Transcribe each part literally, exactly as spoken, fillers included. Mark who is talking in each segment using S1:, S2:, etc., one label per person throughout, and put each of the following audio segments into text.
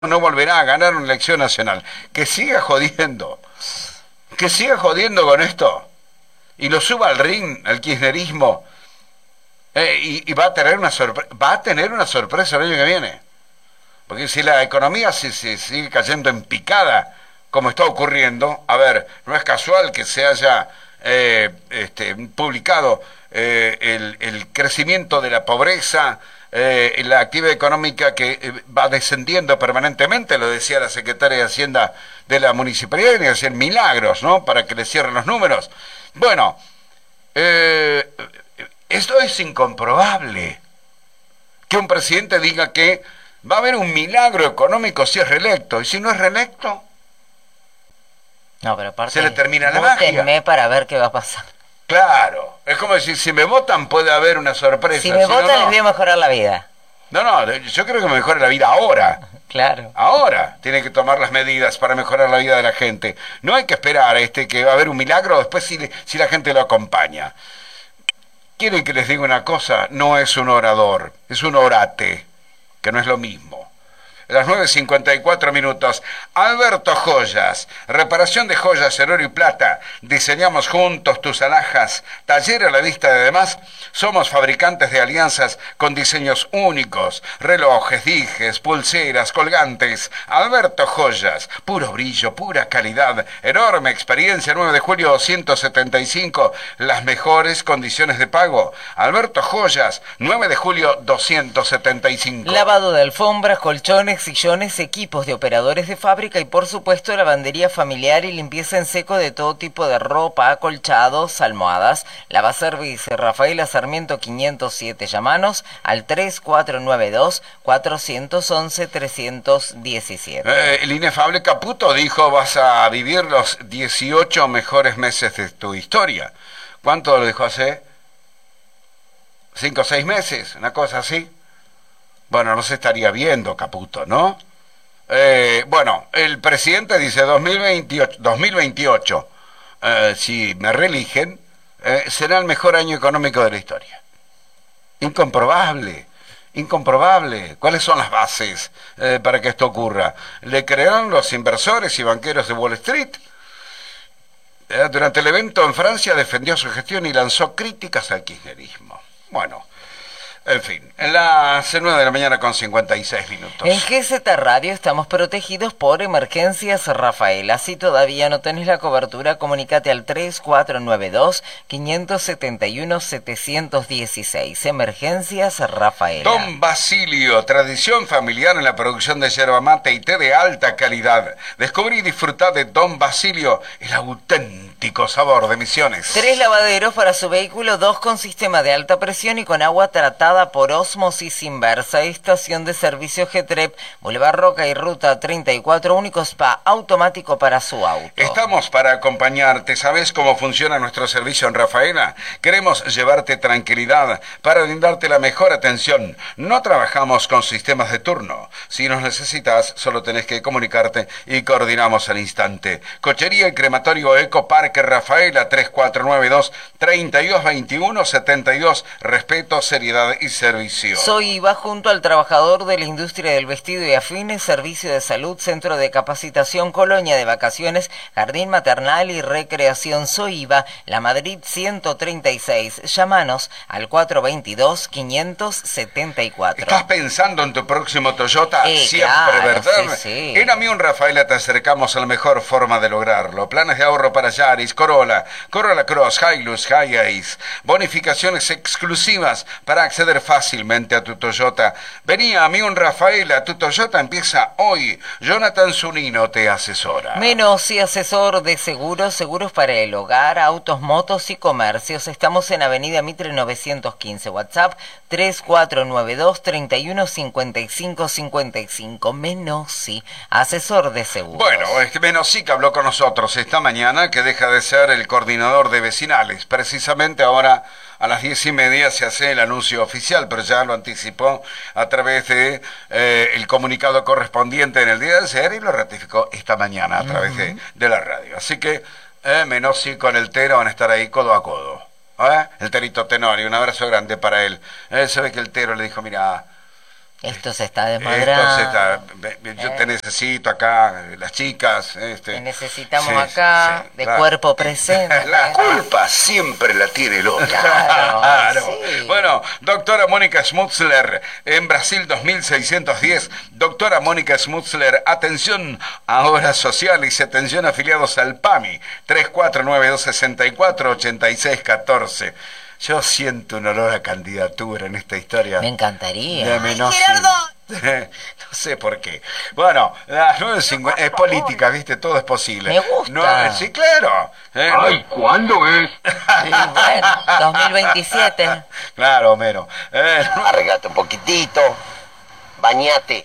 S1: no volverá a ganar una elección nacional. Que siga jodiendo. Que siga jodiendo con esto. Y lo suba al ring, al kirchnerismo. Eh, y, y va a tener una sorpresa. Va a tener una sorpresa el año que viene. Porque si la economía se, se sigue cayendo en picada, como está ocurriendo, a ver, no es casual que se haya eh, este, publicado eh, el, el crecimiento de la pobreza, eh, la actividad económica que eh, va descendiendo permanentemente, lo decía la secretaria de Hacienda de la municipalidad, y hacían milagros, ¿no?, para que le cierren los números. Bueno, eh, esto es incomprobable, que un presidente diga que va a haber un milagro económico si es reelecto, y si no es reelecto,
S2: no, pero aparte,
S1: se le termina la magia.
S2: Vótenme para ver qué va a pasar.
S1: Claro, es como decir, si me votan puede haber una sorpresa.
S2: Si me
S1: si
S2: votan
S1: no, no.
S2: les voy a mejorar la vida.
S1: No, no, yo creo que me mejore la vida ahora.
S2: Claro.
S1: Ahora tiene que tomar las medidas para mejorar la vida de la gente. No hay que esperar este que va a haber un milagro después si, si la gente lo acompaña. ¿Quieren que les diga una cosa? No es un orador, es un orate, que no es lo mismo. A las nueve cincuenta y cuatro minutos, Alberto Joyas, reparación de joyas en oro y plata, diseñamos juntos tus alhajas, taller a la vista de demás, somos fabricantes de alianzas con diseños únicos, relojes, dijes, pulseras, colgantes. Alberto Joyas, puro brillo, pura calidad, enorme experiencia, nueve de julio doscientos setenta y cinco, las mejores condiciones de pago. Alberto Joyas, nueve de julio doscientos setenta y cinco.
S2: Lavado de alfombras, colchones, sillones, equipos de operadores de fábrica y por supuesto lavandería familiar y limpieza en seco de todo tipo de ropa, acolchados, almohadas. Lavaservice Rafaela Sarmiento quinientos siete, llamanos al tres cuatro nueve dos, cuatro once, tres uno siete.
S1: Eh, el inefable Caputo dijo: vas a vivir los dieciocho mejores meses de tu historia. ¿Cuánto lo dijo hace? ¿Cinco o seis meses? ¿Una cosa así? Bueno, no se estaría viendo, Caputo, ¿no? Eh, bueno, el presidente dice dos mil veintiocho, dos mil veintiocho eh, si me reeligen, eh, será el mejor año económico de la historia. Incomprobable, incomprobable. ¿Cuáles son las bases eh, para que esto ocurra? ¿Le creerán los inversores y banqueros de Wall Street? Eh, durante el evento en Francia defendió su gestión y lanzó críticas al kirchnerismo. Bueno, en fin, en las nueve de la mañana con cincuenta y seis minutos.
S2: En G Z Radio estamos protegidos por Emergencias Rafaela. Si todavía no tenés la cobertura, comunícate al tres cuatro nueve dos, cinco siete uno, siete uno seis. Emergencias Rafaela.
S1: Don Basilio, tradición familiar en la producción de yerba mate y té de alta calidad. Descubrí y disfrutá de Don Basilio, el auténtico sabor de Misiones.
S2: Tres lavaderos para su vehículo, dos con sistema de alta presión y con agua tratada por ósmosis inversa. Estación de servicio Getrep, Boulevard Roca y Ruta treinta y cuatro, único spa automático para su auto.
S1: Estamos para acompañarte. ¿Sabes cómo funciona nuestro servicio en Rafaela? Queremos llevarte tranquilidad para brindarte la mejor atención. No trabajamos con sistemas de turno. Si nos necesitas, solo tenés que comunicarte y coordinamos al instante. Cochería y crematorio Eco Parque Rafaela, tres cuatro nueve dos, tres dos dos uno, siete dos. Respeto, seriedad y servicio.
S2: Soy Iva, junto al trabajador de la industria del vestido y afines, servicio de salud, centro de capacitación, colonia de vacaciones, jardín maternal y recreación. Soy Iva, La Madrid ciento treinta y seis. Llámanos al cuatro dos dos, cinco siete cuatro.
S1: ¿Estás pensando en tu próximo Toyota?
S2: Eh,
S1: Siempre,
S2: claro,
S1: ¿verdad?
S2: Sí, sí.
S1: En Amión Rafaela te acercamos a la mejor forma de lograrlo. Planes de ahorro para Yaris, Corolla, Corolla Cross, Hilux, Hiace. Bonificaciones exclusivas para acceder fácilmente a tu Toyota. Vení a Amión Rafaela, tu Toyota empieza hoy. Jonathan Zunino te asesora.
S2: Menos y asesor de seguros, seguros para el hogar, autos, motos y comercios. Estamos en Avenida Mitre novecientos quince, WhatsApp tres cuatro nueve dos, tres uno cinco cinco cinco cinco. Menossi, asesor de seguros.
S1: Bueno, es que Menossi que habló con nosotros esta mañana, que deja de ser el coordinador de vecinales. Precisamente ahora a las diez y media se hace el anuncio oficial, pero ya lo anticipó a través de eh, el comunicado correspondiente en el día de ayer y lo ratificó esta mañana a través uh-huh. de, de la radio. Así que eh, Menossi con el Tero van a estar ahí codo a codo. ¿Eh? El Terito Tenorio, un abrazo grande para él. Eh, se ve que el Tero le dijo: mira,
S2: Esto se está desmadrando.
S1: Esto se está, yo
S2: eh.
S1: te necesito acá, las chicas. Este,
S2: te necesitamos
S1: sí,
S2: acá,
S1: sí,
S2: de
S1: claro.
S2: cuerpo presente.
S1: La
S3: culpa siempre la tiene el otro.
S2: Claro,
S1: Claro.
S2: sí.
S1: Bueno, doctora Mónica Schmutzler, en Brasil dos mil seiscientos diez. Doctora Mónica Schmutzler, atención a obras sociales y atención afiliados al PAMI, tres cuatro nueve dos seis cuatro ocho seis uno cuatro. Yo siento un olor a candidatura en esta historia.
S2: Me encantaría.
S1: De menos. No sé por qué. Bueno, las nueve cincuenta es política, ¿viste? Todo es posible.
S2: Me gusta.
S1: No, sí, claro. Eh,
S3: Ay, ¿cuándo es?
S2: Y bueno, dos mil veintisiete.
S1: Claro, Homero. Eh,
S3: Lárgate un poquitito. Bañate.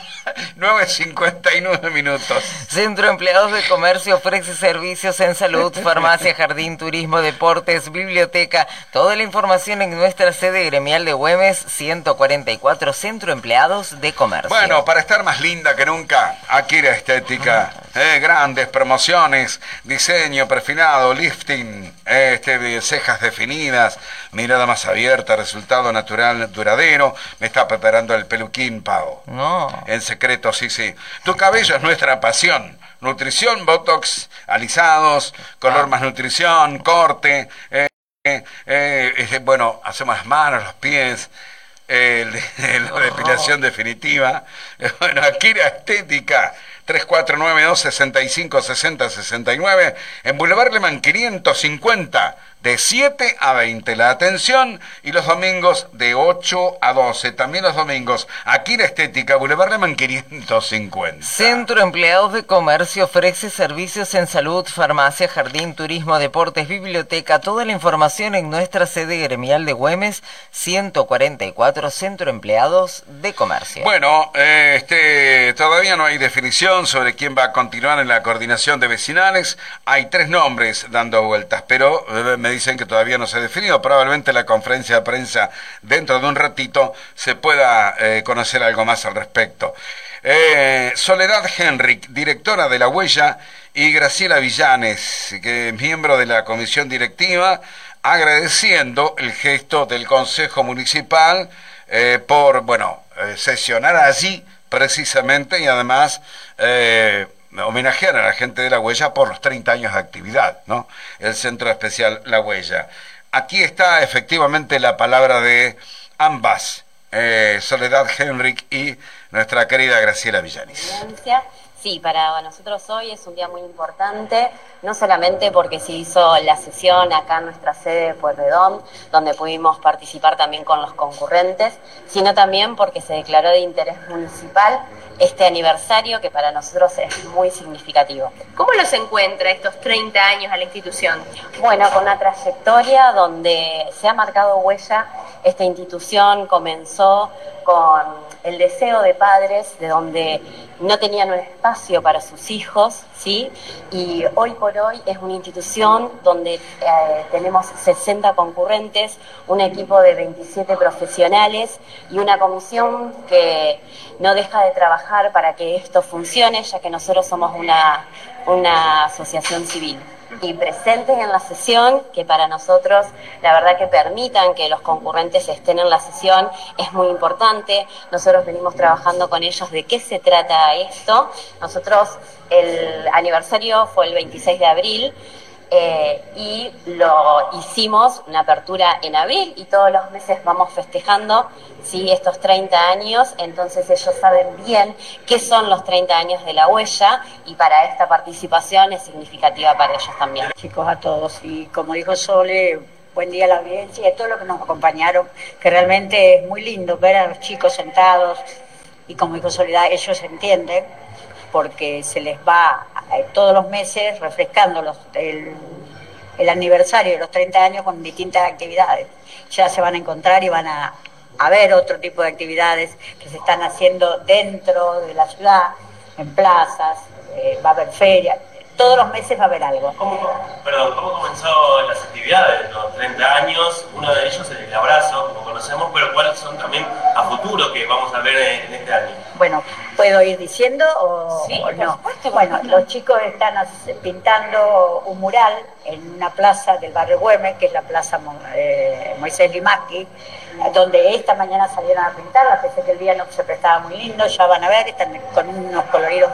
S1: nueve cincuenta y nueve minutos.
S2: Centro Empleados de Comercio ofrece servicios en salud, farmacia, jardín, turismo, deportes, biblioteca. Toda la información en nuestra sede gremial de Güemes, ciento cuarenta y cuatro, Centro Empleados de Comercio.
S1: Bueno, para estar más linda que nunca, Akira Estética. Eh, grandes promociones, diseño perfilado, lifting, eh, este, cejas definidas, mirada más abierta, resultado natural, duradero. Me está preparando el peluquín, Pau.
S2: No.
S1: En secreto, sí, sí. Tu cabello es nuestra pasión. Nutrición, botox, alisados, color más nutrición, corte. Eh, eh, eh, bueno, hacemos las manos, los pies. Eh, la depilación definitiva. Eh, bueno, Akira Estética. tres cuatro nueve dos seis cinco seis cero seis nueve. En Boulevard Lehmann quinientos cincuenta. De siete a veinte la atención y los domingos de ocho a doce. También los domingos. Akira Estética, Boulevard Lehmann quinientos cincuenta.
S2: Centro Empleados de Comercio ofrece servicios en salud, farmacia, jardín, turismo, deportes, biblioteca. Toda la información en nuestra sede gremial de Güemes, ciento cuarenta y cuatro, Centro Empleados de Comercio.
S1: Bueno, eh, este, todavía no hay definición sobre quién va a continuar en la coordinación de vecinales. Hay tres nombres dando vueltas, pero eh, me dicen que todavía no se ha definido. Probablemente la conferencia de prensa dentro de un ratito se pueda eh, conocer algo más al respecto. Eh, Soledad Henrik, directora de La Huella, y Graciela Villanes, que es miembro de la comisión directiva, agradeciendo el gesto del Consejo Municipal eh, por, bueno, eh, sesionar allí precisamente y además eh, homenajear a la gente de La Huella por los treinta años de actividad, ¿no? El Centro Especial La Huella. Aquí está efectivamente la palabra de ambas, eh, Soledad Henrik y nuestra querida Graciela Villanis.
S4: Sí, para nosotros hoy es un día muy importante, no solamente porque se hizo la sesión acá en nuestra sede de Pueyrredón, donde pudimos participar también con los concurrentes, sino también porque se declaró de interés municipal este aniversario que para nosotros es muy significativo.
S5: ¿Cómo los encuentra estos treinta años a la institución?
S4: Bueno, con una trayectoria donde se ha marcado huella. Esta institución comenzó con el deseo de padres de donde no tenían un espacio para sus hijos, ¿sí? Y hoy por hoy es una institución donde eh, tenemos sesenta concurrentes, un equipo de veintisiete profesionales y una comisión que no deja de trabajar para que esto funcione, ya que nosotros somos una, una asociación civil. Y presentes en la sesión, que para nosotros la verdad que permitan que los concurrentes estén en la sesión es muy importante. Nosotros venimos trabajando con ellos de qué se trata esto. Nosotros el aniversario fue el veintiséis de abril eh, y lo hicimos una apertura en abril y todos los meses vamos festejando, ¿sí?, estos treinta años. Entonces ellos saben bien qué son los treinta años de La Huella y para esta participación es significativa para ellos también.
S6: Chicos, a todos, y como dijo Sole, buen día a la audiencia y a todos los que nos acompañaron, que realmente es muy lindo ver a los chicos sentados y como dijo Soledad, ellos entienden porque se les va eh, todos los meses refrescando los, el, el aniversario de los treinta años con distintas actividades. Ya se van a encontrar y van a, a ver otro tipo de actividades que se están haciendo dentro de la ciudad, en plazas, eh, va a haber feria. Todos los meses va a haber algo.
S7: ¿Cómo, perdón, ¿cómo comenzó las actividades de los treinta años? Uno de ellos es el abrazo, como conocemos, pero ¿cuáles son también a futuro que vamos a ver en este año?
S6: Bueno, ¿puedo ir diciendo o,
S4: sí,
S6: o no?
S4: por supuesto,
S6: bueno,
S4: por
S6: los chicos están pintando un mural en una plaza del barrio Güemes, que es la plaza eh, Moisés Limaski, donde esta mañana salieron a pintarla, pensé que el día no se prestaba muy lindo, ya van a ver, están con unos coloridos